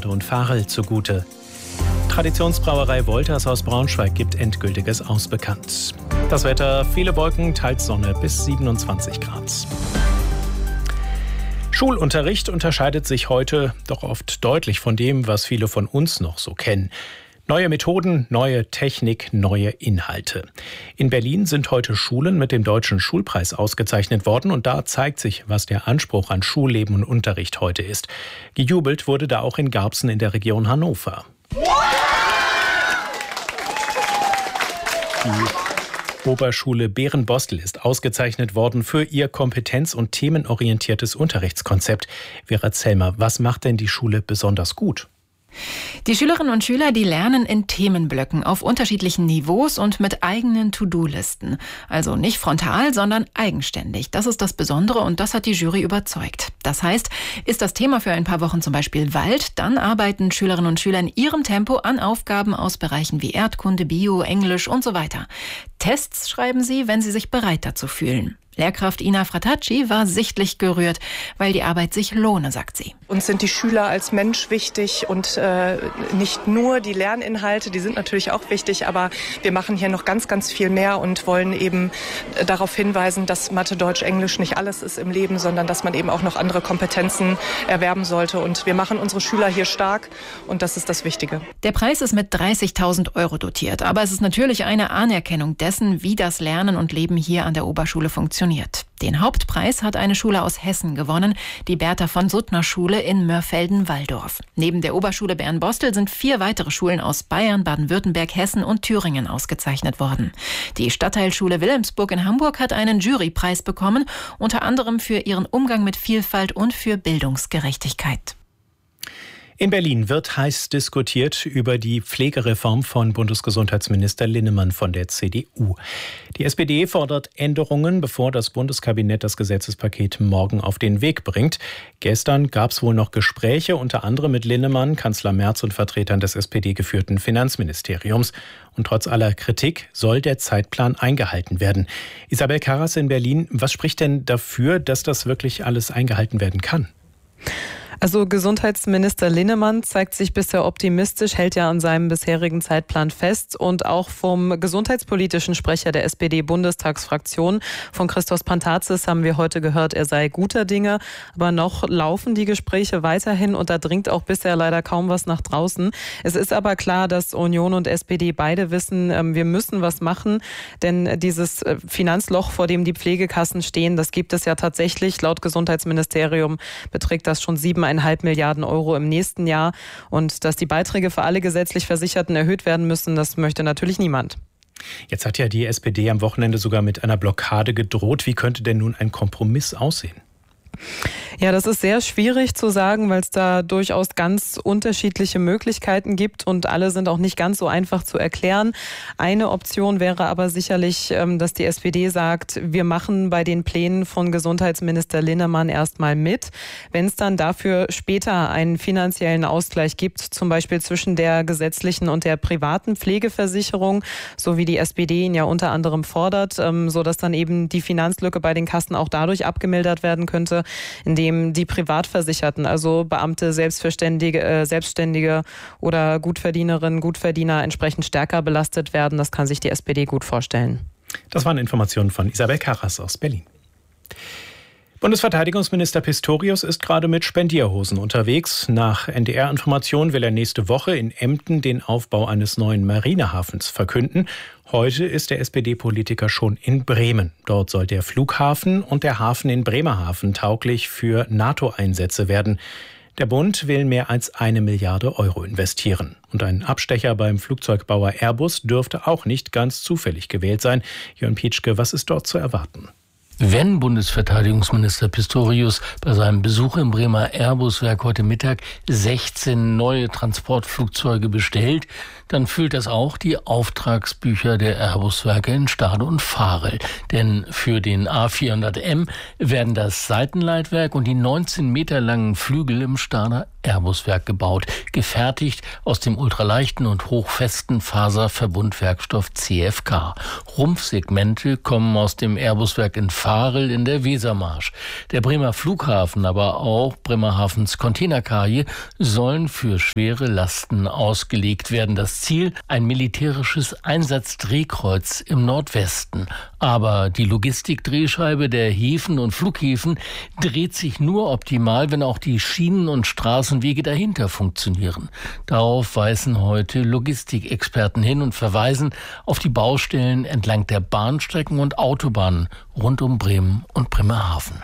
Stade und Farel zugute. Traditionsbrauerei Wolters aus Braunschweig gibt endgültiges Aus bekannt. Das Wetter, viele Wolken, teils Sonne bis 27 Grad. Schulunterricht unterscheidet sich heute doch oft deutlich von dem, was viele von uns noch so kennen. Neue Methoden, neue Technik, neue Inhalte. In Berlin sind heute Schulen mit dem Deutschen Schulpreis ausgezeichnet worden und da zeigt sich, was der Anspruch an Schulleben und Unterricht heute ist. Gejubelt wurde da auch in Garbsen in der Region Hannover. Die Oberschule Bärenbostel ist ausgezeichnet worden für ihr kompetenz- und themenorientiertes Unterrichtskonzept. Vera Zellmer, was macht denn die Schule besonders gut? Die Schülerinnen und Schüler, die lernen in Themenblöcken auf unterschiedlichen Niveaus und mit eigenen To-Do-Listen. Also nicht frontal, sondern eigenständig. Das ist das Besondere und das hat die Jury überzeugt. Das heißt, ist das Thema für ein paar Wochen zum Beispiel Wald, dann arbeiten Schülerinnen und Schüler in ihrem Tempo an Aufgaben aus Bereichen wie Erdkunde, Bio, Englisch und so weiter. Tests schreiben sie, wenn sie sich bereit dazu fühlen. Lehrkraft Ina Fratacci war sichtlich gerührt, weil die Arbeit sich lohne, sagt sie. Uns sind die Schüler als Mensch wichtig und nicht nur die Lerninhalte, die sind natürlich auch wichtig, aber wir machen hier noch ganz, ganz viel mehr und wollen eben darauf hinweisen, dass Mathe, Deutsch, Englisch nicht alles ist im Leben, sondern dass man eben auch noch andere Kompetenzen erwerben sollte. Und wir machen unsere Schüler hier stark und das ist das Wichtige. Der Preis ist mit 30.000 € dotiert, aber es ist natürlich eine Anerkennung dessen, wie das Lernen und Leben hier an der Oberschule funktioniert. Den Hauptpreis hat eine Schule aus Hessen gewonnen, die Bertha von Suttner Schule in Mörfelden-Walldorf. Neben der Oberschule Bärenbostel sind 4 weitere Schulen aus Bayern, Baden-Württemberg, Hessen und Thüringen ausgezeichnet worden. Die Stadtteilschule Wilhelmsburg in Hamburg hat einen Jurypreis bekommen, unter anderem für ihren Umgang mit Vielfalt und für Bildungsgerechtigkeit. In Berlin wird heiß diskutiert über die Pflegereform von Bundesgesundheitsminister Linnemann von der CDU. Die SPD fordert Änderungen, bevor das Bundeskabinett das Gesetzespaket morgen auf den Weg bringt. Gestern gab es wohl noch Gespräche, unter anderem mit Linnemann, Kanzler Merz und Vertretern des SPD-geführten Finanzministeriums. Und trotz aller Kritik soll der Zeitplan eingehalten werden. Isabel Karras in Berlin, was spricht denn dafür, dass das wirklich alles eingehalten werden kann? Also Gesundheitsminister Linnemann zeigt sich bisher optimistisch, hält ja an seinem bisherigen Zeitplan fest. Und auch vom gesundheitspolitischen Sprecher der SPD-Bundestagsfraktion, von Christos Pantazis, haben wir heute gehört, er sei guter Dinge. Aber noch laufen die Gespräche weiterhin und da dringt auch bisher leider kaum was nach draußen. Es ist aber klar, dass Union und SPD beide wissen, wir müssen was machen. Denn dieses Finanzloch, vor dem die Pflegekassen stehen, das gibt es ja tatsächlich. Laut Gesundheitsministerium beträgt das schon 7,5 Milliarden € im nächsten Jahr. Und dass die Beiträge für alle gesetzlich Versicherten erhöht werden müssen, das möchte natürlich niemand. Jetzt hat ja die SPD am Wochenende sogar mit einer Blockade gedroht. Wie könnte denn nun ein Kompromiss aussehen? Ja, das ist sehr schwierig zu sagen, weil es da durchaus ganz unterschiedliche Möglichkeiten gibt und alle sind auch nicht ganz so einfach zu erklären. Eine Option wäre aber sicherlich, dass die SPD sagt, wir machen bei den Plänen von Gesundheitsminister Linnemann erstmal mit. Wenn es dann dafür später einen finanziellen Ausgleich gibt, zum Beispiel zwischen der gesetzlichen und der privaten Pflegeversicherung, so wie die SPD ihn ja unter anderem fordert, sodass dann eben die Finanzlücke bei den Kassen auch dadurch abgemildert werden könnte, indem die Privatversicherten, also Beamte, Selbstständige oder Gutverdienerinnen, Gutverdiener entsprechend stärker belastet werden. Das kann sich die SPD gut vorstellen. Das waren Informationen von Isabel Karras aus Berlin. Bundesverteidigungsminister Pistorius ist gerade mit Spendierhosen unterwegs. Nach NDR-Informationen will er nächste Woche in Emden den Aufbau eines neuen Marinehafens verkünden. Heute ist der SPD-Politiker schon in Bremen. Dort soll der Flughafen und der Hafen in Bremerhaven tauglich für NATO-Einsätze werden. Der Bund will mehr als 1 Milliarde € investieren. Und ein Abstecher beim Flugzeugbauer Airbus dürfte auch nicht ganz zufällig gewählt sein. Jörn Pietschke, was ist dort zu erwarten? Wenn Bundesverteidigungsminister Pistorius bei seinem Besuch im Bremer Airbus-Werk heute Mittag 16 neue Transportflugzeuge bestellt, dann füllt das auch die Auftragsbücher der Airbus-Werke in Stade und Farel. Denn für den A400M werden das Seitenleitwerk und die 19 Meter langen Flügel im Stader Airbus-Werk gebaut, gefertigt aus dem ultraleichten und hochfesten Faserverbundwerkstoff CFK. Rumpfsegmente kommen aus dem Airbus-Werk in Varel in der Wesermarsch. Der Bremer Flughafen, aber auch Bremerhavens Containerkaje sollen für schwere Lasten ausgelegt werden. Das Ziel: ein militärisches Einsatzdrehkreuz im Nordwesten. Aber die Logistikdrehscheibe der Häfen und Flughäfen dreht sich nur optimal, wenn auch die Schienen- und Straßenwege dahinter funktionieren. Darauf weisen heute Logistikexperten hin und verweisen auf die Baustellen entlang der Bahnstrecken und Autobahnen rund um Bremen und Bremerhaven.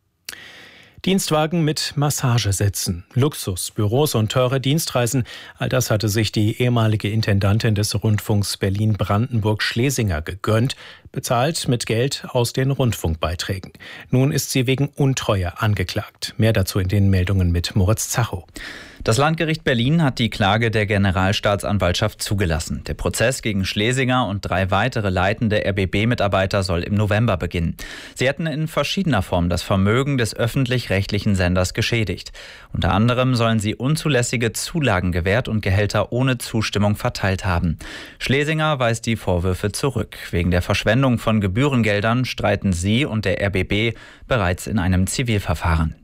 Dienstwagen mit Massagesätzen, Luxus, Büros und teure Dienstreisen, all das hatte sich die ehemalige Intendantin des Rundfunks Berlin-Brandenburg-Schlesinger gegönnt, bezahlt mit Geld aus den Rundfunkbeiträgen. Nun ist sie wegen Untreue angeklagt. Mehr dazu in den Meldungen mit Moritz Zacho. Das Landgericht Berlin hat die Klage der Generalstaatsanwaltschaft zugelassen. Der Prozess gegen Schlesinger und 3 weitere leitende RBB-Mitarbeiter soll im November beginnen. Sie hätten in verschiedener Form das Vermögen des öffentlich-rechtlichen Senders geschädigt. Unter anderem sollen sie unzulässige Zulagen gewährt und Gehälter ohne Zustimmung verteilt haben. Schlesinger weist die Vorwürfe zurück. Wegen der Verschwendung von Gebührengeldern streiten sie und der RBB bereits in einem Zivilverfahren.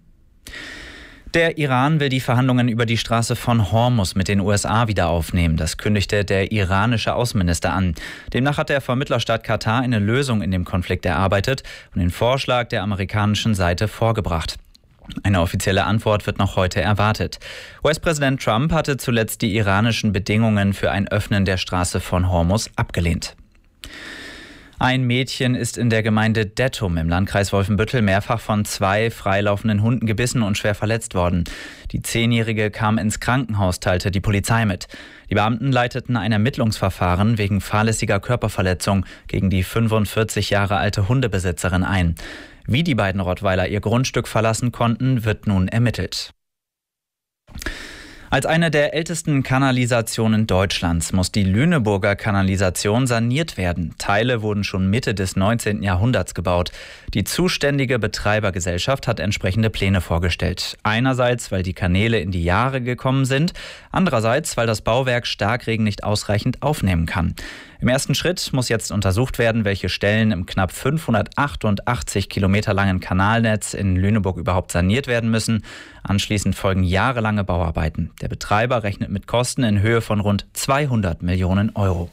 Der Iran will die Verhandlungen über die Straße von Hormuz mit den USA wieder aufnehmen. Das kündigte der iranische Außenminister an. Demnach hat der Vermittlerstaat Katar eine Lösung in dem Konflikt erarbeitet und den Vorschlag der amerikanischen Seite vorgebracht. Eine offizielle Antwort wird noch heute erwartet. US-Präsident Trump hatte zuletzt die iranischen Bedingungen für ein Öffnen der Straße von Hormuz abgelehnt. Ein Mädchen ist in der Gemeinde Dettum im Landkreis Wolfenbüttel mehrfach von 2 freilaufenden Hunden gebissen und schwer verletzt worden. Die 10-Jährige kam ins Krankenhaus, teilte die Polizei mit. Die Beamten leiteten ein Ermittlungsverfahren wegen fahrlässiger Körperverletzung gegen die 45 Jahre alte Hundebesitzerin ein. Wie die beiden Rottweiler ihr Grundstück verlassen konnten, wird nun ermittelt. Als eine der ältesten Kanalisationen Deutschlands muss die Lüneburger Kanalisation saniert werden. Teile wurden schon Mitte des 19. Jahrhunderts gebaut. Die zuständige Betreibergesellschaft hat entsprechende Pläne vorgestellt. Einerseits, weil die Kanäle in die Jahre gekommen sind, andererseits, weil das Bauwerk Starkregen nicht ausreichend aufnehmen kann. Im ersten Schritt muss jetzt untersucht werden, welche Stellen im knapp 588 Kilometer langen Kanalnetz in Lüneburg überhaupt saniert werden müssen. Anschließend folgen jahrelange Bauarbeiten. Der Betreiber rechnet mit Kosten in Höhe von rund 200 Millionen Euro.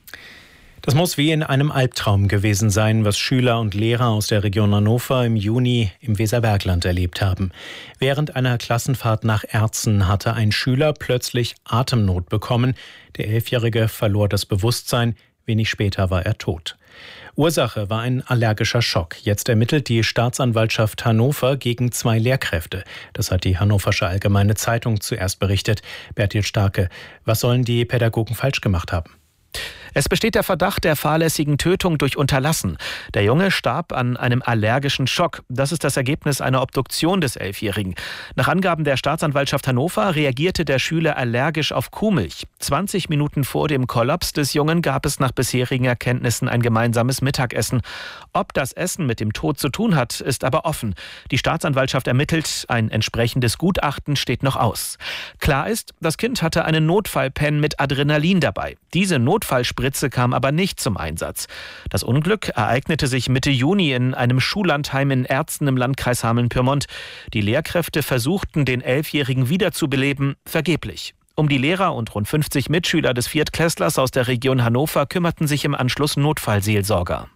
Das muss wie in einem Albtraum gewesen sein, was Schüler und Lehrer aus der Region Hannover im Juni im Weserbergland erlebt haben. Während einer Klassenfahrt nach Erzen hatte ein Schüler plötzlich Atemnot bekommen. Der 11-Jährige verlor das Bewusstsein. Wenig später war er tot. Ursache war ein allergischer Schock. Jetzt ermittelt die Staatsanwaltschaft Hannover gegen 2 Lehrkräfte. Das hat die Hannoversche Allgemeine Zeitung zuerst berichtet. Bertil Starke, was sollen die Pädagogen falsch gemacht haben? Es besteht der Verdacht der fahrlässigen Tötung durch Unterlassen. Der Junge starb an einem allergischen Schock. Das ist das Ergebnis einer Obduktion des 11-Jährigen. Nach Angaben der Staatsanwaltschaft Hannover reagierte der Schüler allergisch auf Kuhmilch. 20 Minuten vor dem Kollaps des Jungen gab es nach bisherigen Erkenntnissen ein gemeinsames Mittagessen. Ob das Essen mit dem Tod zu tun hat, ist aber offen. Die Staatsanwaltschaft ermittelt, ein entsprechendes Gutachten steht noch aus. Klar ist, das Kind hatte eine Notfallpen mit Adrenalin dabei. Diese Notfallspritze kam aber nicht zum Einsatz. Das Unglück ereignete sich Mitte Juni in einem Schullandheim in Erzen im Landkreis Hameln-Pyrmont. Die Lehrkräfte versuchten, den 11-Jährigen wiederzubeleben, vergeblich. Um die Lehrer und rund 50 Mitschüler des Viertklässlers aus der Region Hannover kümmerten sich im Anschluss Notfallseelsorger.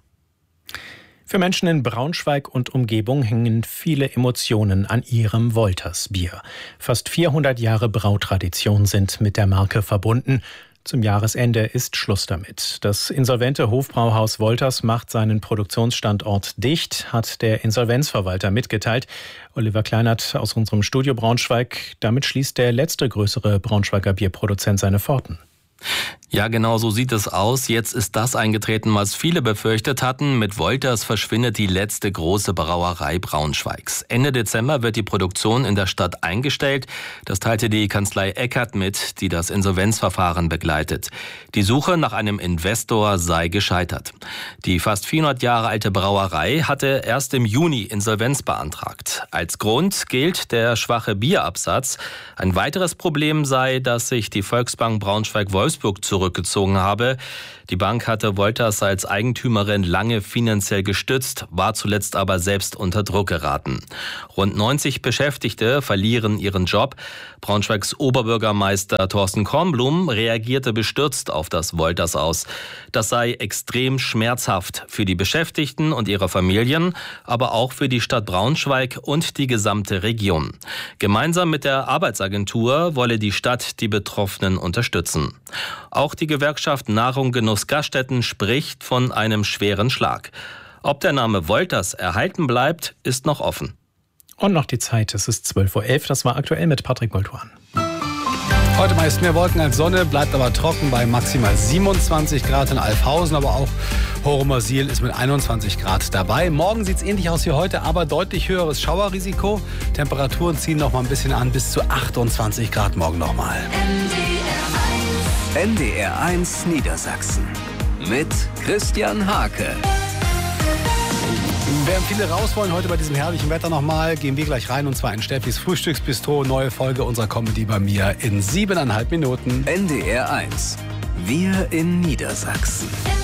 Für Menschen in Braunschweig und Umgebung hängen viele Emotionen an ihrem Wolters-Bier. Fast 400 Jahre Brautradition sind mit der Marke verbunden. Zum Jahresende ist Schluss damit. Das insolvente Hofbrauhaus Wolters macht seinen Produktionsstandort dicht, hat der Insolvenzverwalter mitgeteilt. Oliver Kleinert aus unserem Studio Braunschweig. Damit schließt der letzte größere Braunschweiger Bierproduzent seine Pforten. Ja, genau so sieht es aus. Jetzt ist das eingetreten, was viele befürchtet hatten. Mit Wolters verschwindet die letzte große Brauerei Braunschweigs. Ende Dezember wird die Produktion in der Stadt eingestellt. Das teilte die Kanzlei Eckert mit, die das Insolvenzverfahren begleitet. Die Suche nach einem Investor sei gescheitert. Die fast 400 Jahre alte Brauerei hatte erst im Juni Insolvenz beantragt. Als Grund gilt der schwache Bierabsatz. Ein weiteres Problem sei, dass sich die Volksbank Braunschweig-Wolfsburg zurückgezogen habe. Die Bank hatte Wolters als Eigentümerin lange finanziell gestützt, war zuletzt aber selbst unter Druck geraten. Rund 90 Beschäftigte verlieren ihren Job. Braunschweigs Oberbürgermeister Thorsten Kornblum reagierte bestürzt auf das Wolters aus. Das sei extrem schmerzhaft für die Beschäftigten und ihre Familien, aber auch für die Stadt Braunschweig und die gesamte Region. Gemeinsam mit der Arbeitsagentur wolle die Stadt die Betroffenen unterstützen. Auch die Gewerkschaft Nahrung Genuss Gaststätten spricht von einem schweren Schlag. Ob der Name Wolters erhalten bleibt, ist noch offen. Und noch die Zeit, es ist 12:11 Uhr. Das war aktuell mit Patrick Moltuan. Heute meist mehr Wolken als Sonne, bleibt aber trocken bei maximal 27 Grad in Alfhausen, aber auch Horumersiel ist mit 21 Grad dabei. Morgen sieht es ähnlich aus wie heute, aber deutlich höheres Schauerrisiko. Temperaturen ziehen noch mal ein bisschen an, bis zu 28 Grad morgen nochmal. NDR1 Niedersachsen mit Christian Hake. Während viele raus wollen, heute bei diesem herrlichen Wetter nochmal, gehen wir gleich rein, und zwar in Steffis Frühstücksbistro. Neue Folge unserer Comedy bei mir in 7,5 Minuten. NDR1. Wir in Niedersachsen.